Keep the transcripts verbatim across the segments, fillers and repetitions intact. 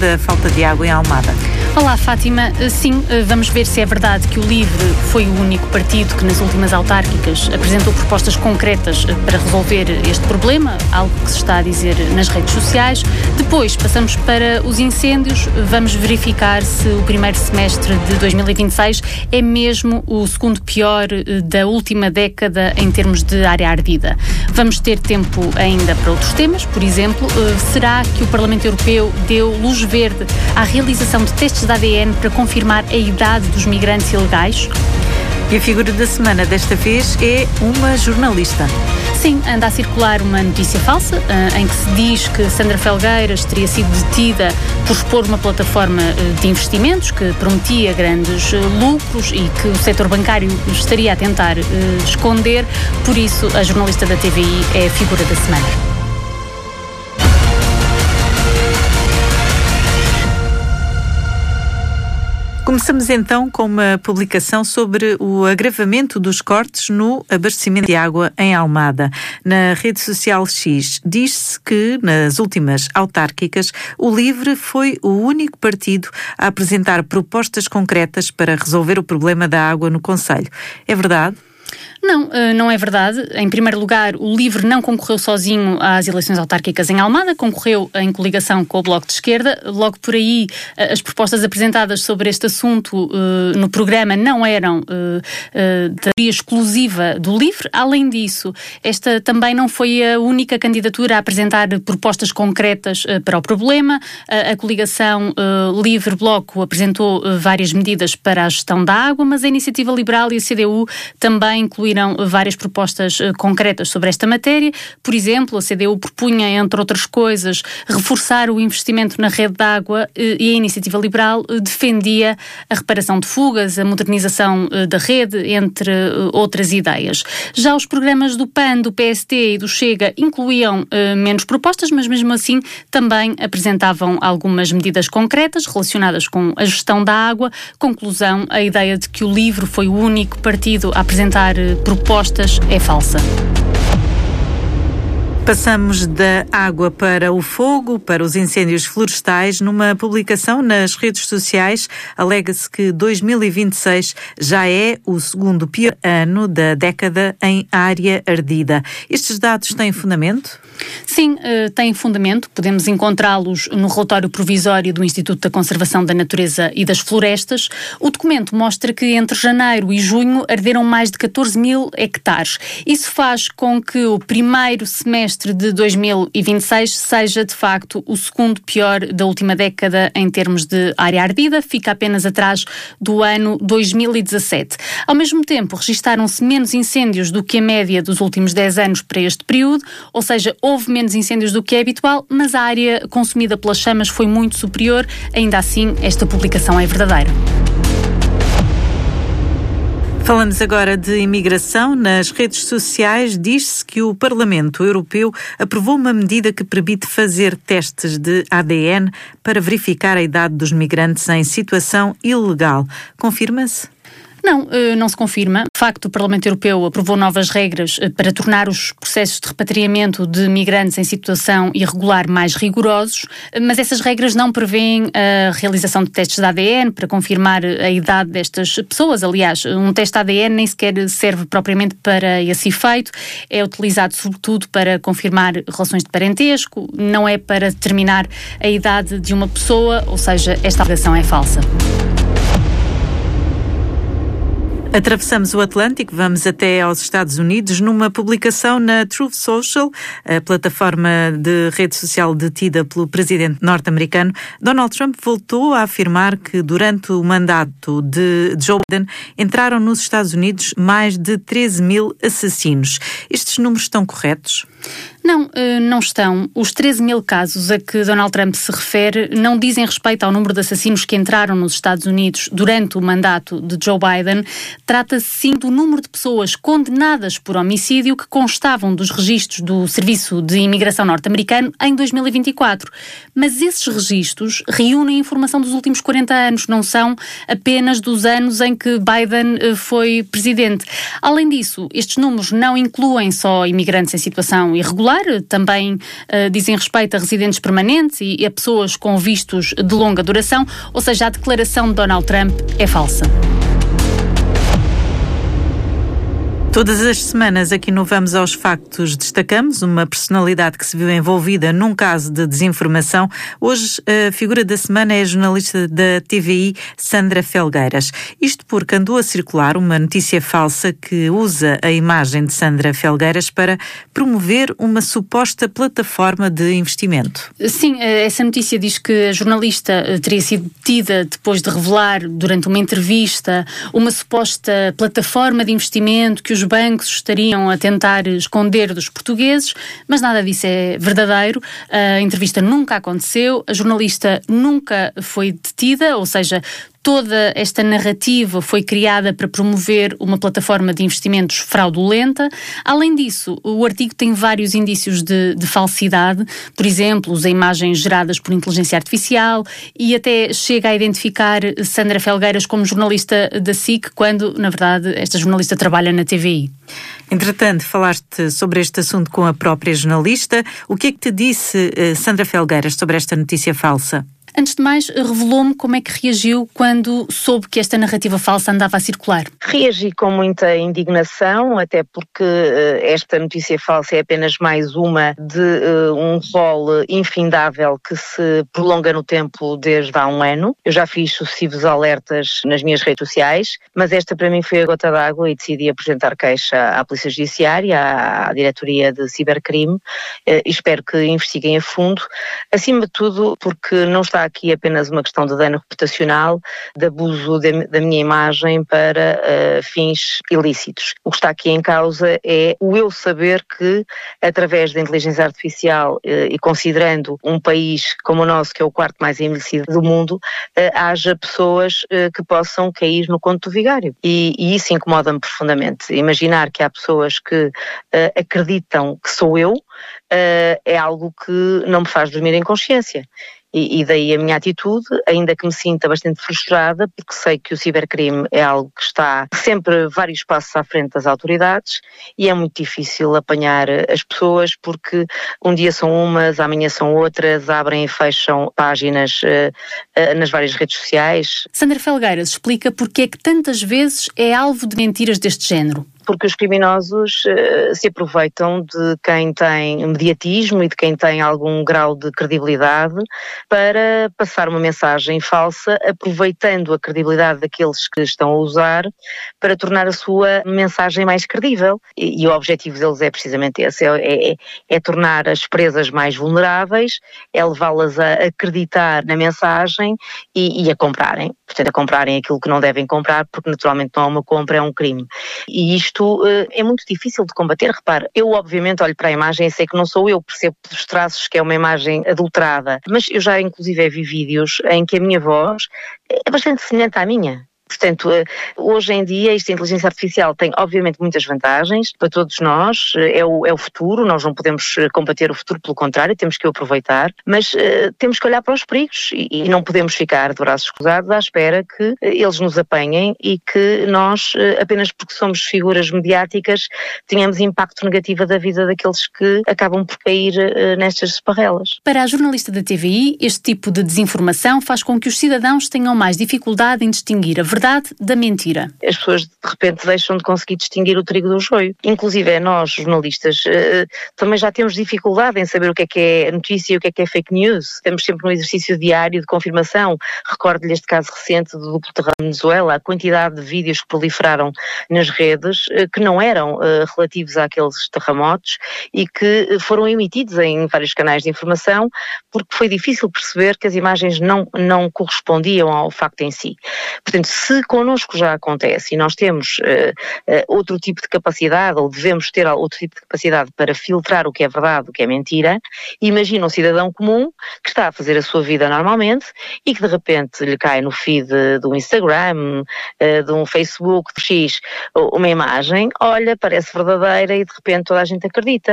da falta de água em Almada. Olá, Fátima. Sim, vamos ver se é verdade que o LIVRE foi o único partido que nas últimas autárquicas apresentou propostas concretas para resolver este problema, algo que se está a dizer nas redes sociais. Depois passamos para os incêndios, vamos verificar se o primeiro semestre de dois mil e vinte e seis é mesmo o segundo pior da última década em termos de área ardida. Vamos ter tempo ainda para outros temas, por exemplo, será que o Parlamento Europeu deu luz verde à realização de testes de A D N para confirmar a idade dos migrantes ilegais? E a figura da semana desta vez é uma jornalista. Sim, anda a circular uma notícia falsa em que se diz que Sandra Felgueiras teria sido detida por expor uma plataforma de investimentos que prometia grandes lucros e que o setor bancário estaria a tentar esconder. Por isso, a jornalista da T V I é a figura da semana. Começamos então com uma publicação sobre o agravamento dos cortes no abastecimento de água em Almada. Na rede social X, diz-se que, nas últimas autárquicas, o LIVRE foi o único partido a apresentar propostas concretas para resolver o problema da água no concelho. É verdade? Não, não é verdade. Em primeiro lugar, o LIVRE não concorreu sozinho às eleições autárquicas em Almada, concorreu em coligação com o Bloco de Esquerda. Logo por aí, as propostas apresentadas sobre este assunto uh, no programa não eram uh, uh, da via exclusiva do LIVRE. Além disso, esta também não foi a única candidatura a apresentar propostas concretas uh, para o problema. Uh, a coligação uh, LIVRE-Bloco apresentou uh, várias medidas para a gestão da água, mas a Iniciativa Liberal e a C D U também incluíram várias propostas uh, concretas sobre esta matéria. Por exemplo, a C D U propunha, entre outras coisas, reforçar o investimento na rede de água uh, e a Iniciativa Liberal uh, defendia a reparação de fugas, a modernização uh, da rede, entre uh, outras ideias. Já os programas do P A N, do P S D e do Chega incluíam uh, menos propostas, mas mesmo assim também apresentavam algumas medidas concretas relacionadas com a gestão da água. Conclusão, a ideia de que o LIVRE foi o único partido a apresentar uh, propostas é falsa. Passamos da água para o fogo, para os incêndios florestais. Numa publicação nas redes sociais, alega-se que dois mil e vinte e seis já é o segundo pior ano da década em área ardida. Estes dados têm fundamento? Sim, têm fundamento. Podemos encontrá-los no relatório provisório do Instituto da Conservação da Natureza e das Florestas. O documento mostra que entre janeiro e junho arderam mais de catorze mil hectares. Isso faz com que o primeiro semestre de dois mil e vinte e seis seja, de facto, o segundo pior da última década em termos de área ardida. Fica apenas atrás do ano dois mil e dezassete. Ao mesmo tempo, registaram-se menos incêndios do que a média dos últimos dez anos para este período, ou seja, houve menos incêndios do que é habitual, mas a área consumida pelas chamas foi muito superior. Ainda assim, esta publicação é verdadeira. Falamos agora de imigração. Nas redes sociais diz-se que o Parlamento Europeu aprovou uma medida que permite fazer testes de A D N para verificar a idade dos migrantes em situação ilegal. Confirma-se? Não, não se confirma. De facto, o Parlamento Europeu aprovou novas regras para tornar os processos de repatriamento de migrantes em situação irregular mais rigorosos, mas essas regras não prevêem a realização de testes de A D N para confirmar a idade destas pessoas. Aliás, um teste de A D N nem sequer serve propriamente para esse efeito. É utilizado sobretudo para confirmar relações de parentesco, não é para determinar a idade de uma pessoa, ou seja, esta alegação é falsa. Atravessamos o Atlântico, vamos até aos Estados Unidos. Numa publicação na Truth Social, a plataforma de rede social detida pelo presidente norte-americano, Donald Trump voltou a afirmar que durante o mandato de Joe Biden entraram nos Estados Unidos mais de treze mil assassinos. Estes números estão corretos? Não, não estão. Os treze mil casos a que Donald Trump se refere não dizem respeito ao número de assassinos que entraram nos Estados Unidos durante o mandato de Joe Biden. Trata-se sim do número de pessoas condenadas por homicídio que constavam dos registros do Serviço de Imigração norte-americano em dois mil e vinte e quatro. Mas esses registros reúnem informação dos últimos quarenta anos, não são apenas dos anos em que Biden foi presidente. Além disso, estes números não incluem só imigrantes em situação imigração irregular, também uh, dizem respeito a residentes permanentes e a pessoas com vistos de longa duração, ou seja, a declaração de Donald Trump é falsa. Todas as semanas aqui no Vamos aos Factos destacamos uma personalidade que se viu envolvida num caso de desinformação. Hoje a figura da semana é a jornalista da T V I, Sandra Felgueiras. Isto porque andou a circular uma notícia falsa que usa a imagem de Sandra Felgueiras para promover uma suposta plataforma de investimento. Sim, essa notícia diz que a jornalista teria sido detida depois de revelar durante uma entrevista uma suposta plataforma de investimento que os Os bancos estariam a tentar esconder dos portugueses, mas nada disso é verdadeiro. A entrevista nunca aconteceu, a jornalista nunca foi detida, ou seja, toda esta narrativa foi criada para promover uma plataforma de investimentos fraudulenta. Além disso, o artigo tem vários indícios de, de falsidade, por exemplo, usa imagens geradas por inteligência artificial e até chega a identificar Sandra Felgueiras como jornalista da S I C, quando, na verdade, esta jornalista trabalha na T V I. Entretanto, falaste sobre este assunto com a própria jornalista. O que é que te disse Sandra Felgueiras sobre esta notícia falsa? Antes de mais, revelou-me como é que reagiu quando soube que esta narrativa falsa andava a circular. Reagi com muita indignação, até porque uh, esta notícia falsa é apenas mais uma de uh, um rol infindável que se prolonga no tempo desde há um ano. Eu já fiz sucessivos alertas nas minhas redes sociais, mas esta para mim foi a gota d'água e decidi apresentar queixa à Polícia Judiciária, à, à Diretoria de Cibercrime, uh, e espero que investiguem a fundo, acima de tudo porque não está aqui apenas uma questão de dano reputacional, de abuso de, da minha imagem para uh, fins ilícitos. O que está aqui em causa é o eu saber que, através da inteligência artificial uh, e considerando um país como o nosso, que é o quarto mais envelhecido do mundo, uh, haja pessoas uh, que possam cair no conto do vigário. E, e isso incomoda-me profundamente. Imaginar que há pessoas que uh, acreditam que sou eu uh, é algo que não me faz dormir em consciência. E, e daí a minha atitude, ainda que me sinta bastante frustrada, porque sei que o cibercrime é algo que está sempre vários passos à frente das autoridades e é muito difícil apanhar as pessoas porque um dia são umas, amanhã são outras, abrem e fecham páginas uh, uh, nas várias redes sociais. Sandra Felgueiras explica porque é que tantas vezes é alvo de mentiras deste género. Porque os criminosos uh, se aproveitam de quem tem mediatismo e de quem tem algum grau de credibilidade para passar uma mensagem falsa, aproveitando a credibilidade daqueles que estão a usar para tornar a sua mensagem mais credível. E, e o objetivo deles é precisamente esse, é, é, é tornar as presas mais vulneráveis, é levá-las a acreditar na mensagem e, e a comprarem. Portanto, a comprarem aquilo que não devem comprar, porque naturalmente não é uma compra, é um crime. E isto Isto uh, é muito difícil de combater. Repare, eu obviamente olho para a imagem e sei que não sou eu, percebo pelos traços que é uma imagem adulterada, mas eu já inclusive vi vídeos em que a minha voz é bastante semelhante à minha. Portanto, hoje em dia, esta inteligência artificial tem obviamente muitas vantagens para todos nós, é o, é o futuro, nós não podemos combater o futuro, pelo contrário, temos que o aproveitar, mas uh, temos que olhar para os perigos e, e não podemos ficar de braços cruzados à espera que eles nos apanhem e que nós, uh, apenas porque somos figuras mediáticas, tenhamos impacto negativo da vida daqueles que acabam por cair uh, nestas esparrelas. Para a jornalista da T V I, este tipo de desinformação faz com que os cidadãos tenham mais dificuldade em distinguir a verdade da mentira. As pessoas de repente deixam de conseguir distinguir o trigo do joio. Inclusive nós, jornalistas, também já temos dificuldade em saber o que é que é notícia e o que é que é fake news. Estamos sempre no exercício diário de confirmação. Recordo-lhe este caso recente do duplo terremoto da Venezuela, a quantidade de vídeos que proliferaram nas redes que não eram relativos àqueles terremotos e que foram emitidos em vários canais de informação porque foi difícil perceber que as imagens não, não correspondiam ao facto em si. Portanto, se connosco já acontece e nós temos uh, uh, outro tipo de capacidade ou devemos ter outro tipo de capacidade para filtrar o que é verdade, o que é mentira, imagina um cidadão comum que está a fazer a sua vida normalmente e que de repente lhe cai no feed do Instagram, uh, de um Facebook, de X, uma imagem, olha, parece verdadeira e de repente toda a gente acredita.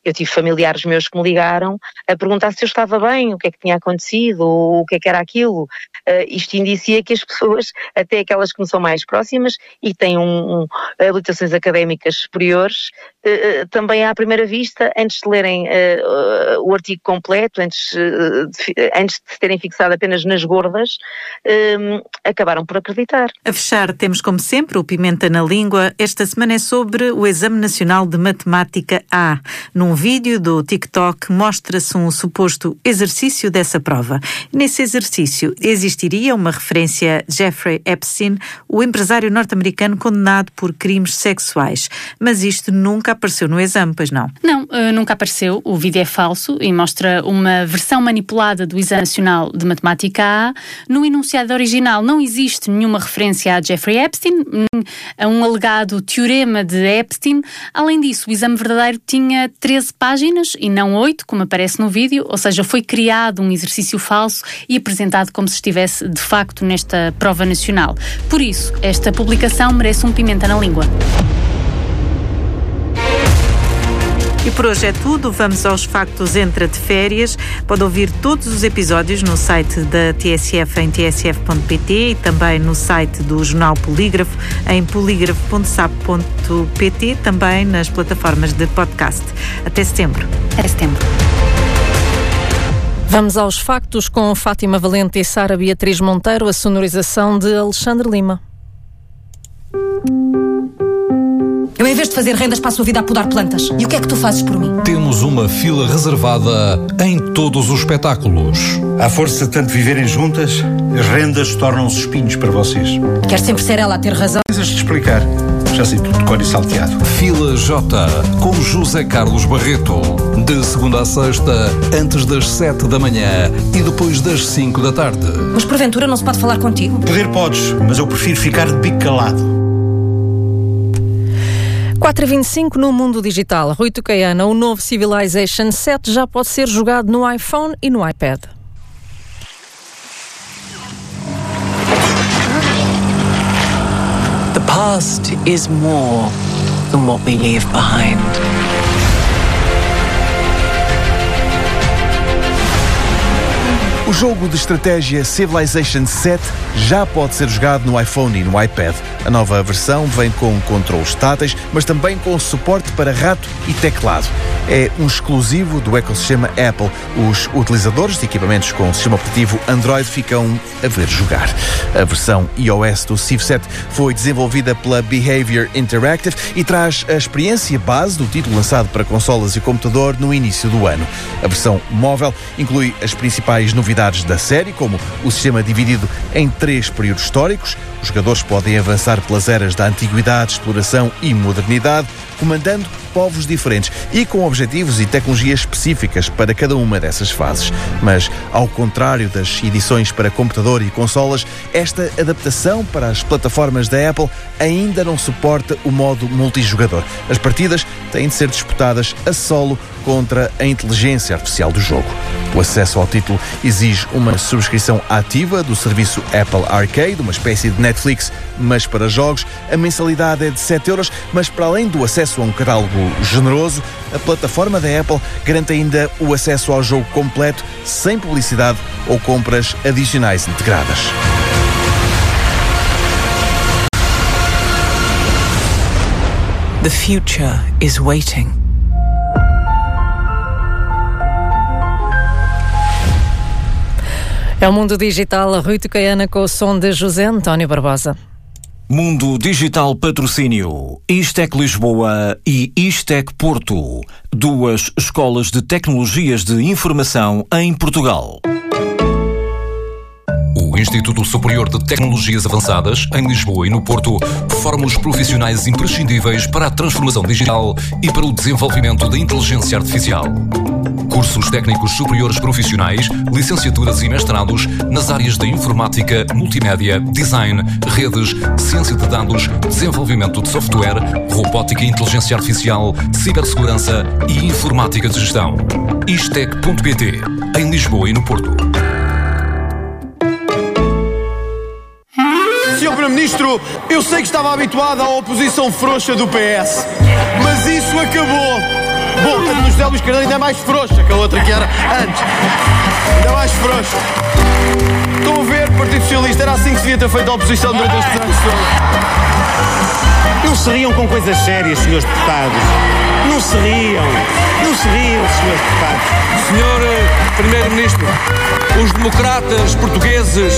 Eu tive familiares meus que me ligaram a perguntar se eu estava bem, o que é que tinha acontecido, o que é que era aquilo. Uh, isto indicia que as pessoas, até aquelas que me são mais próximas e têm um, um, habilitações académicas superiores, uh, também à primeira vista, antes de lerem uh, uh, o artigo completo, antes, uh, de, antes de se terem fixado apenas nas gordas, uh, acabaram por acreditar. A fechar, temos como sempre o Pimenta na Língua. Esta semana é sobre o Exame Nacional de Matemática A. Num vídeo do TikTok mostra-se um suposto exercício dessa prova. Nesse exercício existiria uma referência a Jeffrey Epstein, o empresário norte-americano condenado por crimes sexuais. Mas isto nunca apareceu no exame, pois não? Não, nunca apareceu. O vídeo é falso e mostra uma versão manipulada do Exame Nacional de Matemática A. No enunciado original não existe nenhuma referência a Jeffrey Epstein, a um alegado teorema de Epstein. Além disso, o exame verdadeiro tinha treze páginas e não oito, como aparece no vídeo, ou seja, foi criado um exercício falso e apresentado como se estivesse de facto nesta prova nacional. Por isso, esta publicação merece um Pimenta na Língua. E por hoje é tudo. Vamos aos factos Entra de Férias. Pode ouvir todos os episódios no site da T S F em t s f ponto p t e também no site do Jornal Polígrafo em polígrafo ponto sap ponto p t, também nas plataformas de podcast. Até setembro. Até setembro. Vamos aos factos com Fátima Valente e Sara Beatriz Monteiro, a sonorização de Alexandre Lima. Eu, em vez de fazer rendas, passo a vida a podar plantas. E o que é que tu fazes por mim? Temos uma fila reservada em todos os espetáculos. À força de tanto viverem juntas, as rendas tornam-se espinhos para vocês. Quer sempre ser ela a ter razão? Precisas-te explicar. Já sei tudo de cor e salteado. Fila J, com José Carlos Barreto. De segunda a sexta, antes das sete da manhã e depois das cinco da tarde. Mas porventura não se pode falar contigo? Poder podes, mas eu prefiro ficar de bico calado. quatro e vinte e cinco no mundo digital. Rui Tucaiana, o novo Civilization sete já pode ser jogado no iPhone e no iPad. The past is more than what we leave behind. O jogo de estratégia Civilization sete já pode ser jogado no iPhone e no iPad. A nova versão vem com controles táteis, mas também com suporte para rato e teclado. É um exclusivo do ecossistema Apple. Os utilizadores de equipamentos com sistema operativo Android ficam a ver jogar. A versão iOS do Civ sete foi desenvolvida pela Behavior Interactive e traz a experiência base do título lançado para consolas e computador no início do ano. A versão móvel inclui as principais novidades da série, como o sistema dividido em três períodos históricos. Os jogadores podem avançar pelas eras da antiguidade, exploração e modernidade, comandando povos diferentes e com objetivos e tecnologias específicas para cada uma dessas fases. Mas, ao contrário das edições para computador e consolas, esta adaptação para as plataformas da Apple ainda não suporta o modo multijogador. As partidas têm de ser disputadas a solo contra a inteligência artificial do jogo. O acesso ao título exige uma subscrição ativa do serviço Apple Arcade, uma espécie de Netflix, mas para jogos. A mensalidade é de sete euros, mas para além do acesso a um catálogo generoso, a plataforma da Apple garante ainda o acesso ao jogo completo, sem publicidade ou compras adicionais integradas. The future is waiting. É o Mundo Digital, a Rui Tucaiana com o som de José António Barbosa. Mundo Digital Patrocínio, Istec Lisboa e Istec Porto, duas escolas de tecnologias de informação em Portugal. O Instituto Superior de Tecnologias Avançadas, em Lisboa e no Porto, forma os profissionais imprescindíveis para a transformação digital e para o desenvolvimento da inteligência artificial. Cursos técnicos superiores profissionais, licenciaturas e mestrados nas áreas da informática, multimédia, design, redes, ciência de dados, desenvolvimento de software, robótica e inteligência artificial, cibersegurança e informática de gestão. istec ponto pt, em Lisboa e no Porto. senhor Primeiro-Ministro, eu sei que estava habituado à oposição frouxa do P S, mas isso acabou. Bom, a do José Luís Carneiro ainda é mais frouxa que a outra que era antes. Ainda mais frouxa. Estão a ver, Partido Socialista, era assim que se devia ter feito a oposição durante estes anos todos. Não se riam com coisas sérias, senhores deputados. Não se riam. Não se riam, senhores deputados. Senhor Primeiro-Ministro, os democratas portugueses